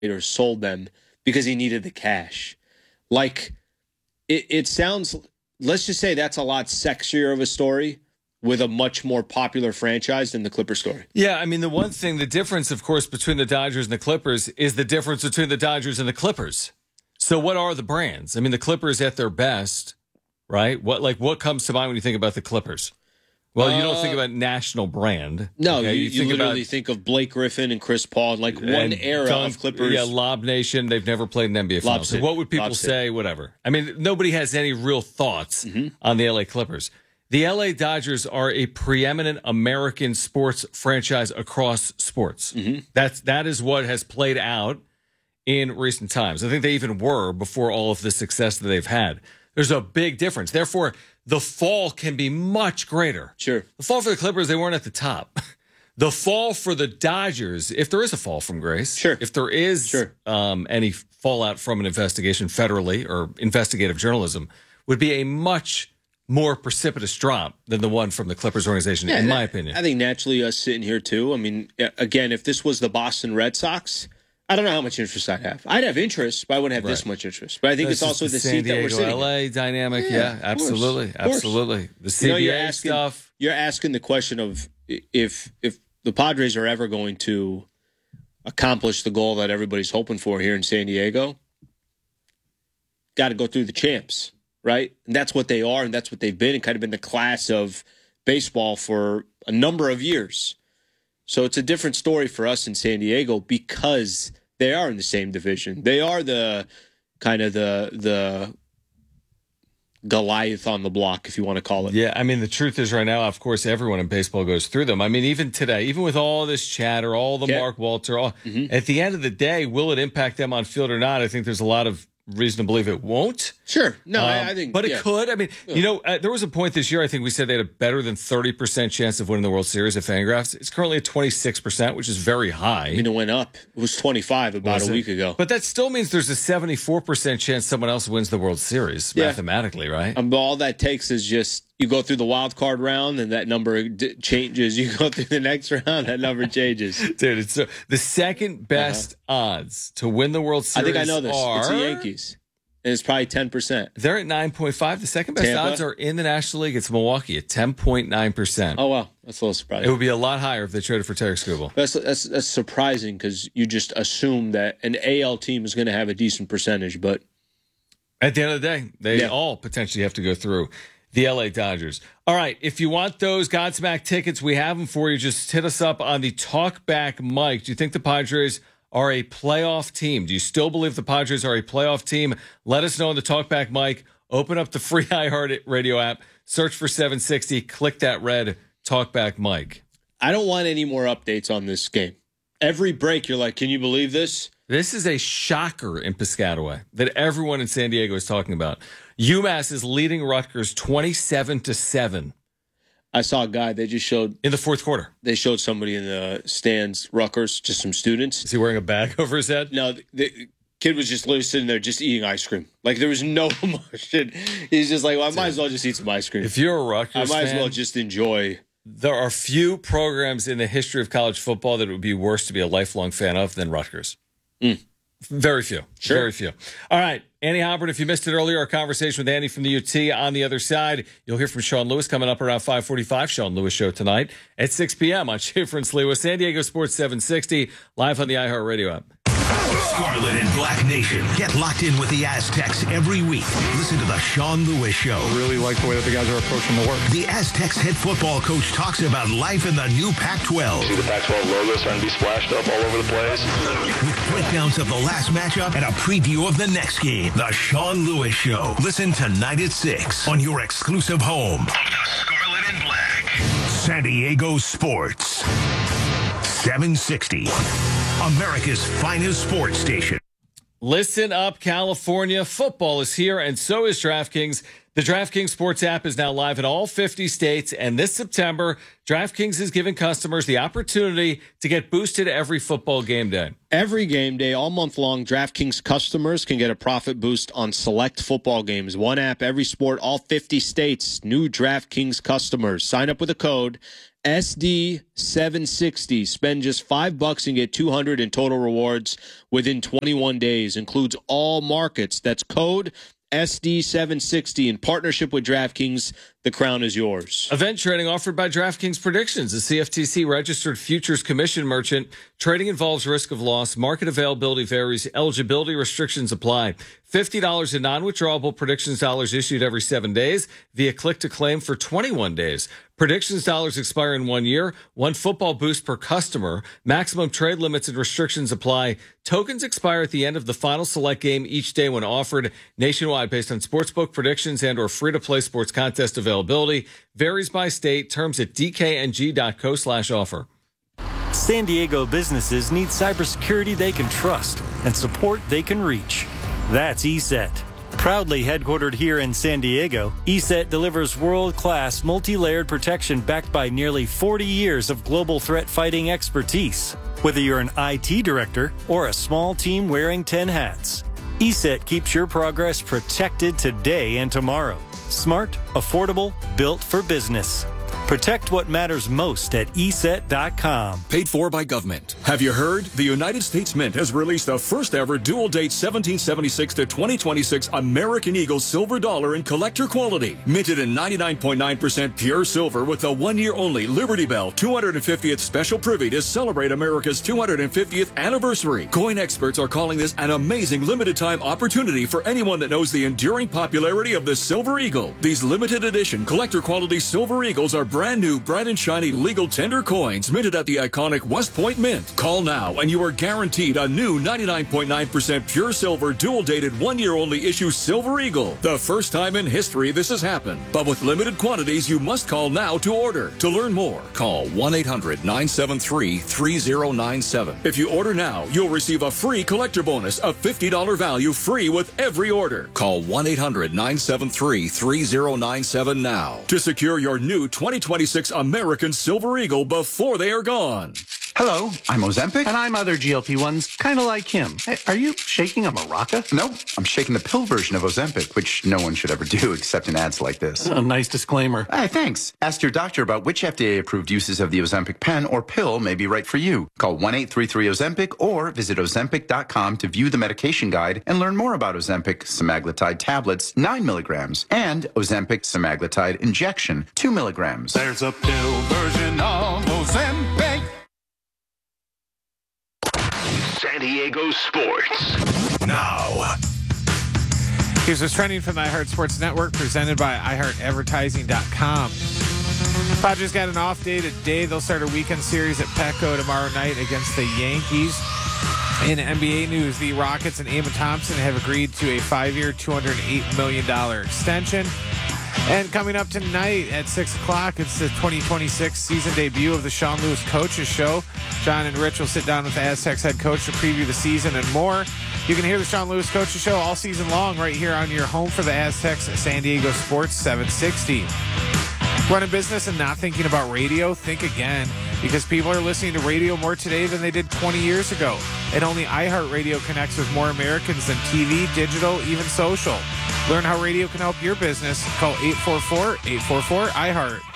or sold them because he needed the cash. Like, it sounds, let's just say that's a lot sexier of a story with a much more popular franchise than the Clippers story. Yeah, I mean, the difference, of course, between the Dodgers and the Clippers is the difference between the Dodgers and the Clippers. So what are the brands? I mean, the Clippers at their best, right? What comes to mind when you think about the Clippers? Well, you don't think about national brand. No, okay? you literally think of Blake Griffin and Chris Paul and one era of Clippers. Yeah, Lob Nation. They've never played an NBA Finals. So what would people say? Whatever. I mean, nobody has any real thoughts on the LA Clippers. The LA Dodgers are a preeminent American sports franchise across sports. That is what has played out in recent times. I think they even were before all of the success that they've had. There's a big difference. Therefore, the fall can be much greater. Sure. The fall for the Clippers, they weren't at the top. The fall for the Dodgers, if there is a fall from grace, sure. If there is any fallout from an investigation federally or investigative journalism, would be a much more precipitous drop than the one from the Clippers organization, in my opinion. I think naturally us sitting here, too. I mean, again, if this was the Boston Red Sox, I don't know how much interest I'd have. I'd have interest, but I wouldn't have this much interest. But I think it's also the seat that we're sitting LA in. dynamic, absolutely. The CBA stuff. You're asking the question of if the Padres are ever going to accomplish the goal that everybody's hoping for here in San Diego, got to go through the champs. Right? And that's what they are, and that's what they've been, and kind of been the class of baseball for a number of years. So it's a different story for us in San Diego because they are in the same division. They are the kind of the Goliath on the block, if you want to call it. Yeah, I mean, the truth is right now, of course, everyone in baseball goes through them. I mean, even today, even with all this chatter, all the Mark Walter, at the end of the day, will it impact them on field or not? I think there's a lot of reason to believe it won't. Sure. No, I think. But it could. I mean, there was a point this year, I think we said they had a better than 30% chance of winning the World Series at Fangraphs. It's currently at 26%, which is very high. I mean, it went up. It was 25 about a week ago. But that still means there's a 74% chance someone else wins the World Series, mathematically, right? All that takes is just you go through the wild card round and that number changes. You go through the next round, that number changes. Dude, it's the second best odds to win the World Series. I think I know this. It's the Yankees. And it's probably 10%. They're at 9.5. The second best odds are in the National League. It's Milwaukee at 10.9%. Oh, wow. That's a little surprising. It would be a lot higher if they traded for Tarik Skubal. That's surprising because you just assume that an AL team is going to have a decent percentage. But at the end of the day, they all potentially have to go through the LA Dodgers. All right, if you want those Godsmack tickets, we have them for you. Just hit us up on the Talkback mic. Do you think the Padres are a playoff team? Do you still believe the Padres are a playoff team? Let us know on the Talkback mic. Open up the free iHeart Radio app, search for 760, click that red Talkback mic. I don't want any more updates on this game. Every break, you're like, can you believe this? This is a shocker in Piscataway that everyone in San Diego is talking about. UMass is leading Rutgers 27-7. I saw a guy they just showed in the fourth quarter. They showed somebody in the stands, Rutgers, just some students. Is he wearing a bag over his head? No, the kid was just literally sitting there just eating ice cream. Like there was no emotion. He's just like, well, I might as well just eat some ice cream. If you're a Rutgers I might fan, as well just enjoy. There are few programs in the history of college football that it would be worse to be a lifelong fan of than Rutgers. Very few. Sure. Very few. All right. Andy Halpern, if you missed it earlier, our conversation with Andy from the UT on the other side. You'll hear from Sean Lewis coming up around 5:45. Sean Lewis Show tonight at 6 p.m. on Schaefer and Sliwa, San Diego Sports 760, live on the iHeartRadio app. Scarlet and Black Nation. Get locked in with the Aztecs every week. Listen to the Sean Lewis Show. I really like the way that the guys are approaching the work. The Aztecs head football coach talks about life in the new Pac-12. See the Pac-12 logo starting to be splashed up all over the place. With breakdowns of the last matchup and a preview of the next game. The Sean Lewis Show. Listen tonight at 6 on your exclusive home. The Scarlet and Black. San Diego Sports. 760. America's finest sports station. Listen up, California. Football is here, and so is DraftKings. The DraftKings Sports app is now live in all 50 states, and this September, DraftKings is giving customers the opportunity to get boosted every football game day. Every game day, all month long, DraftKings customers can get a profit boost on select football games. One app, every sport, all 50 states. New DraftKings customers. Sign up with a code SD760. Spend just $5 and get $200 in total rewards within 21 days. Includes all markets. That's code SD760 in partnership with DraftKings. The crown is yours. Event trading offered by DraftKings Predictions, a CFTC registered futures commission merchant. Trading involves risk of loss. Market availability varies. Eligibility restrictions apply. $50 in non-withdrawable predictions dollars issued every 7 days via click to claim for 21 days. Predictions dollars expire in 1 year. One football boost per customer. Maximum trade limits and restrictions apply. Tokens expire at the end of the final select game each day when offered nationwide based on sportsbook predictions and or free-to-play sports contest availability. Varies by state. Terms at dkng.co/offer. San Diego businesses need cybersecurity they can trust and support they can reach. That's ESET. Proudly headquartered here in San Diego, ESET delivers world-class multi-layered protection backed by nearly 40 years of global threat fighting expertise. Whether you're an IT director or a small team wearing 10 hats, ESET keeps your progress protected today and tomorrow. Smart, affordable, built for business. Protect what matters most at ESET.com. Paid for by government. Have you heard? The United States Mint has released the first ever dual date 1776 to 2026 American Eagle silver dollar in collector quality. Minted in 99.9% pure silver with a 1 year only Liberty Bell 250th special privy to celebrate America's 250th anniversary. Coin experts are calling this an amazing limited time opportunity for anyone that knows the enduring popularity of the Silver Eagle. These limited edition collector quality Silver Eagles are brand new, bright and shiny legal tender coins minted at the iconic West Point Mint. Call now and you are guaranteed a new 99.9% pure silver dual dated 1 year only issue Silver Eagle. The first time in history this has happened. But with limited quantities, you must call now to order. To learn more, call 1-800-973-3097. If you order now, you'll receive a free collector bonus of $50 value free with every order. Call 1-800-973-3097 now to secure your new 2026 American Silver Eagle before they are gone. Hello, I'm Ozempic. And I'm other GLP-1s, kind of like him. Hey, are you shaking a maraca? No, I'm shaking the pill version of Ozempic, which no one should ever do except in ads like this. A nice disclaimer. Hey, thanks. Ask your doctor about which FDA-approved uses of the Ozempic pen or pill may be right for you. Call 1-833-OZEMPIC or visit Ozempic.com to view the medication guide and learn more about Ozempic semaglutide tablets, 9 milligrams, and Ozempic semaglutide injection, 2 milligrams. There's a pill version of Ozempic. San Diego Sports. Now. Here's what's trending from the iHeart Sports Network, presented by iHeartAdvertising.com. Padres got an off day today. They'll start a weekend series at Petco tomorrow night against the Yankees. In NBA news, the Rockets and Eamon Thompson have agreed to a 5-year, $208 million extension. And coming up tonight at 6 o'clock, it's the 2026 season debut of the Sean Lewis Coaches Show. John and Rich will sit down with the Aztecs head coach to preview the season and more. You can hear the Sean Lewis Coaches Show all season long right here on your home for the Aztecs, San Diego Sports 760. Running business and not thinking about radio? Think again, because people are listening to radio more today than they did 20 years ago. And only iHeartRadio connects with more Americans than TV, digital, even social. Learn how radio can help your business. Call 844-844-iHeart.